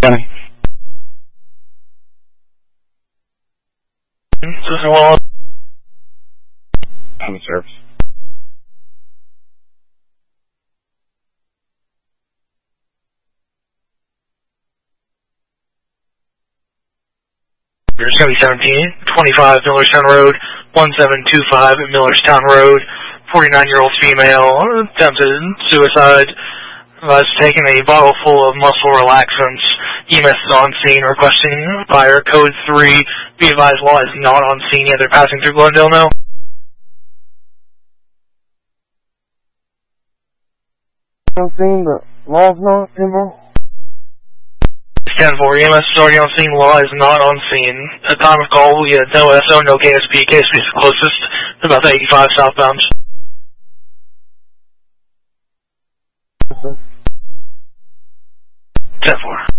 County. Well, I'm service. It's going to be 1725 Millerstown Road, 1725 Millerstown Road, 49-year-old female, attempted suicide, was taking a bottle full of muscle relaxants. EMS is on scene, requesting fire code 3. Be advised, law is not on scene yet. They're passing through Glendale now. On scene, but law's not involved. 10-4, EMS is already on scene, law is not on scene. At time of call, we had no SO, no KSP. KSP is the closest, about 85 southbound. 10-4.